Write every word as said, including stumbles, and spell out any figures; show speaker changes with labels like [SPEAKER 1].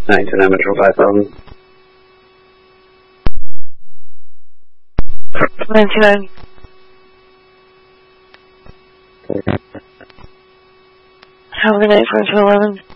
[SPEAKER 1] nine two nine Metro five thousand.
[SPEAKER 2] nine two nine. Have a good night, four two eleven.